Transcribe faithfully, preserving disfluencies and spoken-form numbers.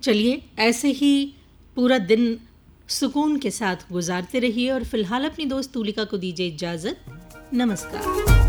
चलिए ऐसे ही पूरा दिन सुकून के साथ गुजारते रहिए और फिलहाल अपनी दोस्त तुलिका को दीजिए इजाज़त। नमस्कार।